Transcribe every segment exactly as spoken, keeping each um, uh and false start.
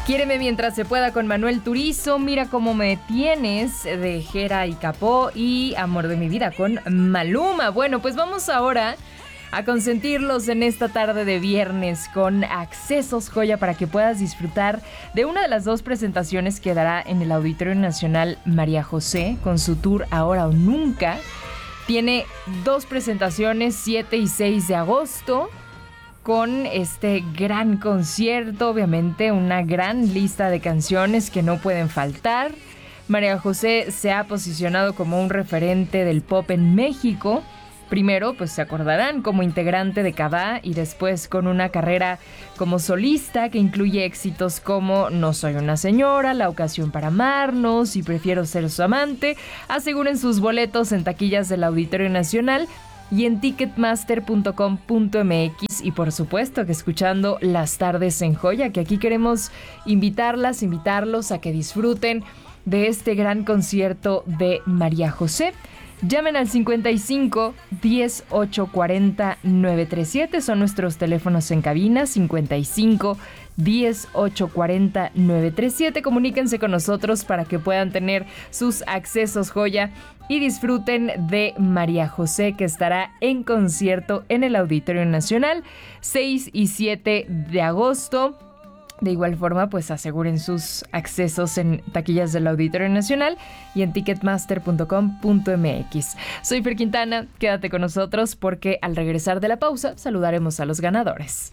Quiéreme mientras se pueda con Manuel Turizo, Mira cómo me tienes de Jera y Capó y Amor de mi vida con Maluma. Bueno, pues vamos ahora a consentirlos en esta tarde de viernes con Accesos Joya para que puedas disfrutar de una de las dos presentaciones que dará en el Auditorio Nacional María José con su tour Ahora o Nunca. Tiene dos presentaciones, siete y seis de agosto. Con este gran concierto, obviamente una gran lista de canciones que no pueden faltar. María José se ha posicionado como un referente del pop en México. Primero, pues se acordarán como integrante de Cabá y después con una carrera como solista que incluye éxitos como No soy una señora, La ocasión para amarnos y Prefiero ser su amante. Aseguren sus boletos en taquillas del Auditorio Nacional y en ticketmaster punto com punto m x y por supuesto que escuchando Las Tardes en Joya, que aquí queremos invitarlas, invitarlos a que disfruten de este gran concierto de María José. Llamen al cincuenta y cinco, diez, ocho, cuarenta, nueve treinta y siete, son nuestros teléfonos en cabina, cincuenta y cinco, diez, ocho, cuarenta, nueve treinta y siete. Comuníquense con nosotros para que puedan tener sus accesos joya y disfruten de María José, que estará en concierto en el Auditorio Nacional seis y siete de agosto. De igual forma, pues aseguren sus accesos en taquillas del Auditorio Nacional y en ticketmaster punto com punto m x. Soy Fer Quintana, quédate con nosotros porque al regresar de la pausa saludaremos a los ganadores.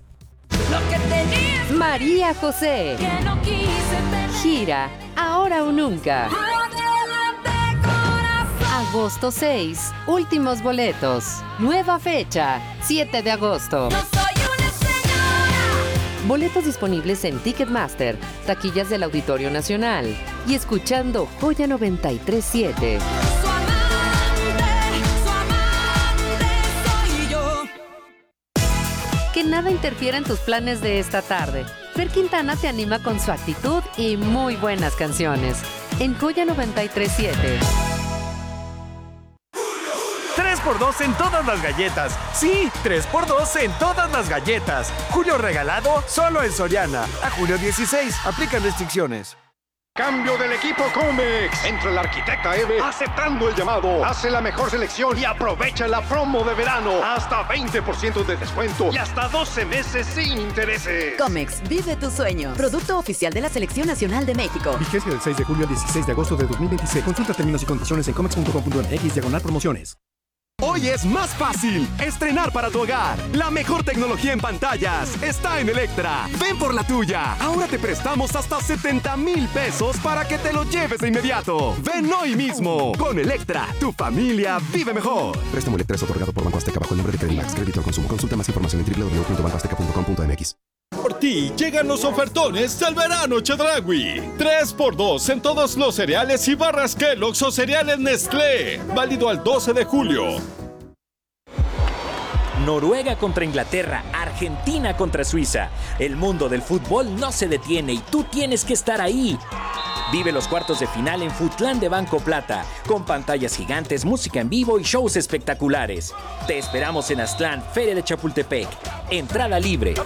María José. Gira Ahora o Nunca. agosto seis, últimos boletos. Nueva fecha, siete de agosto. Boletos disponibles en Ticketmaster, taquillas del Auditorio Nacional y escuchando Joya noventa y tres punto siete. Su amante, su amante soy yo. Que nada interfiera en tus planes de esta tarde. Fer Quintana te anima con su actitud y muy buenas canciones. En Joya noventa y tres punto siete. tres por dos en todas las galletas. Sí, tres por dos en todas las galletas. Julio regalado solo en Soriana. A julio dieciséis. Aplican restricciones. Cambio del equipo Comex. Entra el arquitecta Eve aceptando el llamado. Hace la mejor selección y aprovecha la promo de verano. Hasta veinte por ciento de descuento y hasta doce meses sin intereses. Comex, vive tu sueño. Producto oficial de la Selección Nacional de México. Vigencia del seis de julio al dieciséis de agosto de dos mil veintiséis. Consulta términos y condiciones en comex punto com punto m x diagonal promociones. Hoy es más fácil estrenar para tu hogar. La mejor tecnología en pantallas está en Electra. Ven por la tuya. Ahora te prestamos hasta setenta mil pesos para que te lo lleves de inmediato. Ven hoy mismo. Con Electra, tu familia vive mejor. Préstamo Electra es otorgado por Banco Azteca bajo el nombre de Credimax. Crédito al consumo. Consulta más información en doble u doble u doble u punto banco azteca punto com punto m x. Por ti llegan los ofertones del verano Chedraui. tres por dos en todos los cereales y barras Kellogg's o cereales Nestlé. Válido al doce de julio. Noruega contra Inglaterra, Argentina contra Suiza. El mundo del fútbol no se detiene y tú tienes que estar ahí. Vive los cuartos de final en Futlán de Banco Plata, con pantallas gigantes, música en vivo y shows espectaculares. Te esperamos en Aztlán, Feria de Chapultepec. Entrada libre.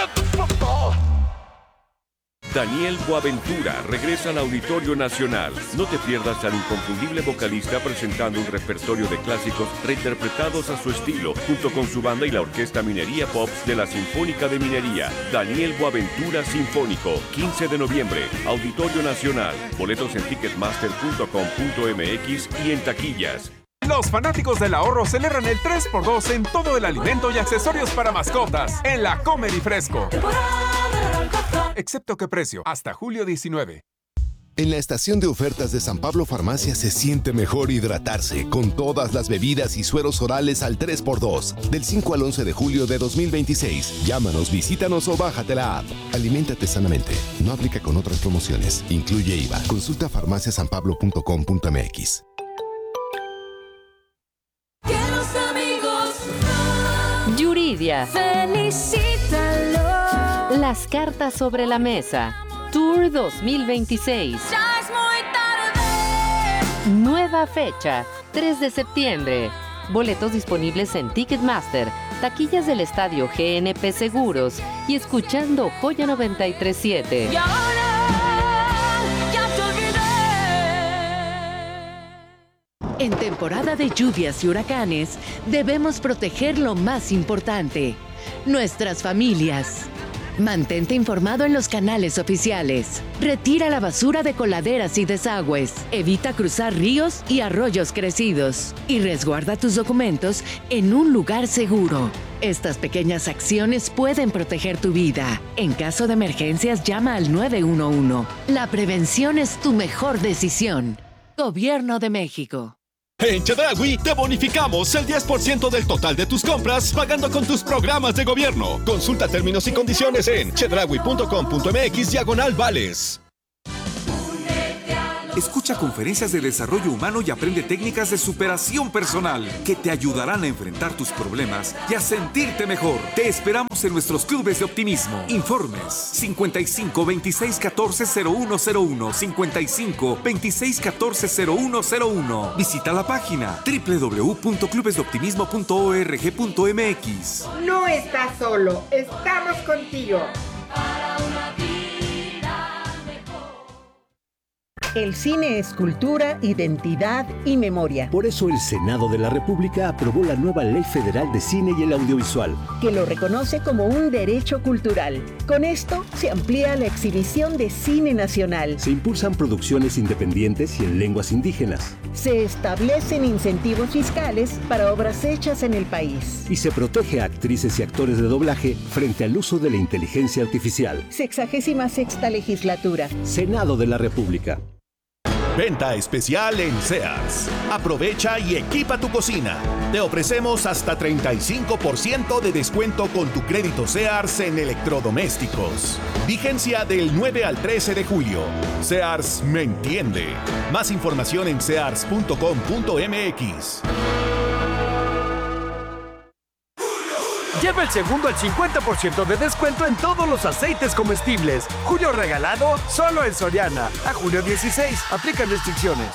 Daniel Boaventura regresa al Auditorio Nacional. No te pierdas al inconfundible vocalista presentando un repertorio de clásicos reinterpretados a su estilo, junto con su banda y la Orquesta Minería Pops de la Sinfónica de Minería. Daniel Boaventura Sinfónico, quince de noviembre, Auditorio Nacional. Boletos en ticketmaster punto com punto m x y en taquillas. Los fanáticos del ahorro celebran el tres por dos en todo el alimento y accesorios para mascotas en la Comer y Fresco. Excepto que precio, hasta julio diecinueve. En la estación de ofertas de San Pablo Farmacia se siente mejor hidratarse con todas las bebidas y sueros orales al tres por dos. Del cinco al once de julio de dos mil veintiséis. Llámanos, visítanos o bájate la app. Aliméntate sanamente. No aplica con otras promociones. Incluye I V A. Consulta farmacia san pablo punto com punto m x. Yuridia. Felicítalo. Las cartas sobre la mesa. Tour dos mil veintiséis. Ya es muy tarde. Nueva fecha, tres de septiembre. Boletos disponibles en Ticketmaster, taquillas del estadio G N P Seguros y escuchando Joya noventa y tres punto siete. Y ahora En temporada de lluvias y huracanes, debemos proteger lo más importante, nuestras familias. Mantente informado en los canales oficiales. Retira la basura de coladeras y desagües. Evita cruzar ríos y arroyos crecidos. Y resguarda tus documentos en un lugar seguro. Estas pequeñas acciones pueden proteger tu vida. En caso de emergencias, llama al nueve uno uno. La prevención es tu mejor decisión. Gobierno de México. En Chedraui te bonificamos el diez por ciento del total de tus compras pagando con tus programas de gobierno. Consulta términos y condiciones en chedraui punto com punto m x diagonal vales. Escucha conferencias de desarrollo humano y aprende técnicas de superación personal que te ayudarán a enfrentar tus problemas y a sentirte mejor. Te esperamos en nuestros clubes de optimismo. Informes cincuenta y cinco, veintiséis, catorce, cero uno cero uno, cincuenta y cinco, veintiséis, catorce, cero uno cero uno. Visita la página doble u doble u doble u punto clubes de optimismo punto org punto m x. No estás solo, estamos contigo. El cine es cultura, identidad y memoria. Por eso el Senado de la República aprobó la nueva Ley Federal de Cine y el Audiovisual, que lo reconoce como un derecho cultural. Con esto se amplía la exhibición de cine nacional. Se impulsan producciones independientes y en lenguas indígenas. Se establecen incentivos fiscales para obras hechas en el país. Y se protege a actrices y actores de doblaje frente al uso de la inteligencia artificial. Sexagésima sexta legislatura. Senado de la República. Venta especial en Sears. Aprovecha y equipa tu cocina. Te ofrecemos hasta treinta y cinco por ciento de descuento con tu crédito Sears en electrodomésticos. Vigencia del nueve al trece de julio. Sears me entiende. Más información en sears punto com punto m x. Lleva el segundo al cincuenta por ciento de descuento en todos los aceites comestibles. Julio regalado, solo en Soriana. A julio dieciséis, aplican restricciones.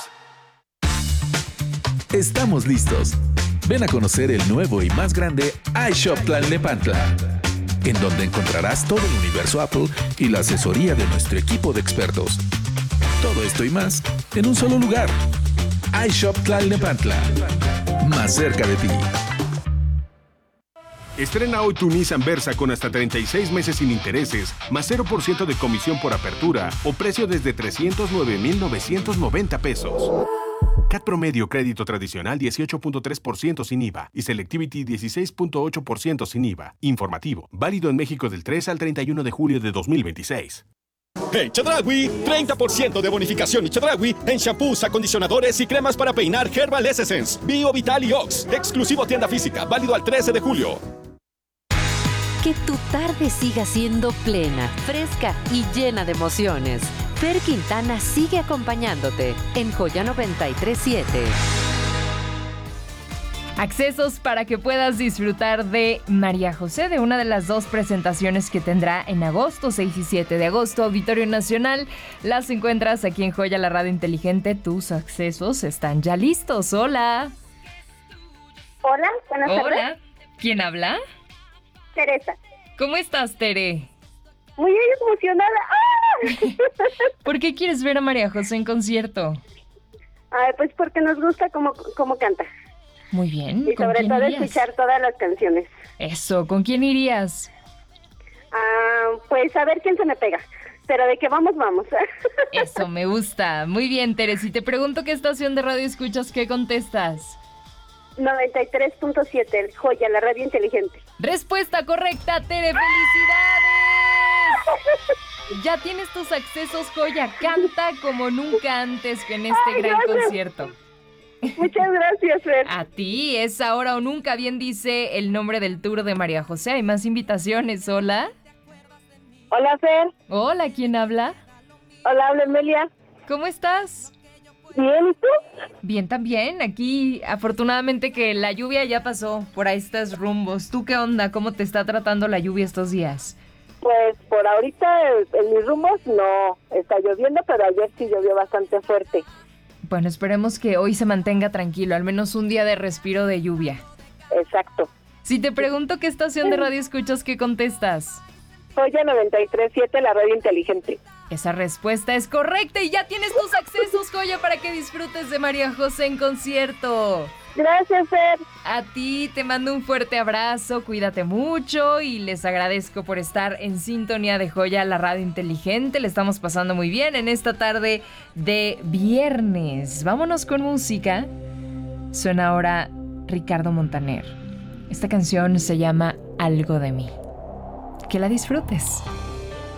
Estamos listos. Ven a conocer el nuevo y más grande iShop Tlalnepantla, en donde encontrarás todo el universo Apple y la asesoría de nuestro equipo de expertos. Todo esto y más en un solo lugar. iShop Tlalnepantla, más cerca de ti. Estrena hoy tu Nissan Versa con hasta treinta y seis meses sin intereses, más cero por ciento de comisión por apertura o precio desde trescientos nueve mil novecientos noventa pesos. C A T promedio crédito tradicional dieciocho punto tres por ciento sin I V A y Selectivity dieciséis punto ocho por ciento sin I V A. Informativo, válido en México del tres al treinta y uno de julio de dos mil veintiséis. En Chedraui, treinta por ciento de bonificación y Chedraui en shampoos, acondicionadores y cremas para peinar Herbal Essence, Bio Vital y Ox. Exclusivo tienda física, válido al trece de julio. Que tu tarde siga siendo plena, fresca y llena de emociones. Fer Quintana sigue acompañándote en Joya noventa y tres punto siete. Accesos para que puedas disfrutar de María José, de una de las dos presentaciones que tendrá en agosto, seis y siete de agosto, Auditorio Nacional. Las encuentras aquí en Joya, la radio inteligente. Tus accesos están ya listos. Hola. Hola, buenas tardes. Hola. ¿Quién habla? Teresa. ¿Cómo estás, Tere? Muy emocionada. ¡Ah! ¿Por qué quieres ver a María José en concierto? Ay, pues porque nos gusta cómo, cómo canta. Muy bien. Y sobre todo irías? escuchar todas las canciones. Eso, ¿con quién irías? Ah, pues a ver quién se me pega. Pero de que vamos, vamos. Eso, me gusta. Muy bien, Tere. Si te pregunto qué estación de radio escuchas, ¿qué contestas? noventa y tres punto siete, Joya, la radio inteligente. Respuesta correcta, Tere. ¡Felicidades! Ya tienes tus accesos, Joya. Canta como nunca antes que en este Ay, gran gracias. concierto. Muchas gracias, Fer. A ti, es ahora o nunca. Bien dice el nombre del tour de María José. Hay más invitaciones. Hola. Hola, Fer. Hola, ¿quién habla? Hola, habla Emelia. ¿Cómo estás? Bien, ¿y tú? Bien también. Aquí, afortunadamente que la lluvia ya pasó por ahí estos rumbos. ¿Tú qué onda? ¿Cómo te está tratando la lluvia estos días? Pues por ahorita en mis rumbos no está lloviendo, pero ayer sí llovió bastante fuerte. Bueno, esperemos que hoy se mantenga tranquilo, al menos un día de respiro de lluvia. Exacto. Si te pregunto qué estación de radio escuchas, ¿qué contestas? Joya noventa y tres punto siete, la radio inteligente. Esa respuesta es correcta y ya tienes tus accesos, Joya, para que disfrutes de María José en concierto. Gracias, Fer. A ti te mando un fuerte abrazo, cuídate mucho y les agradezco por estar en sintonía de Joya, la radio inteligente. Le estamos pasando muy bien en esta tarde de viernes. Vámonos con música. Suena ahora Ricardo Montaner. Esta canción se llama Algo de mí. Que la disfrutes.